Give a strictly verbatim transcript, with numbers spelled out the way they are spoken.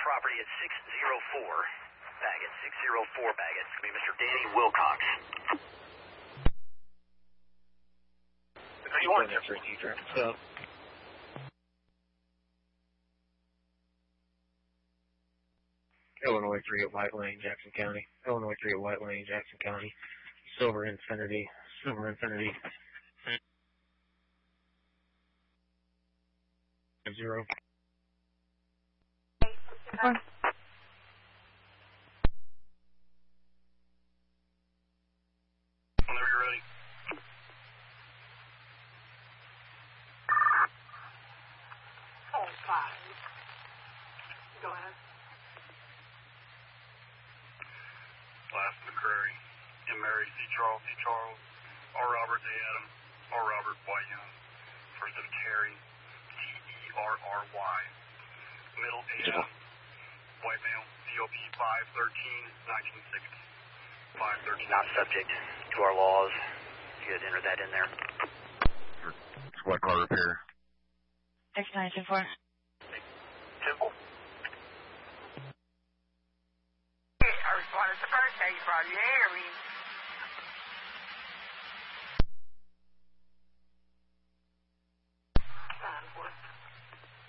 property at six oh four Baggett, six oh four Baggett. It's going to be Mister Danny Wilcox. Who you want? So. Illinois three at White Lane, Jackson County. Illinois three at White Lane, Jackson County. Silver Infinity. Silver Infinity. Zero. Four. Whenever you're ready. Oh, five. Go ahead. Last McCrary, M. Mary, C. Charles, C. Charles, R. Robert, A. Adam, R. Robert, Y. Young, first of Terry, T. E. R. R. Y, middle A. Adam, white male, D O P five thirteen nineteen sixty, five thirteen Not subject to our laws. You had entered that in there. Squad car repair. X nine two four.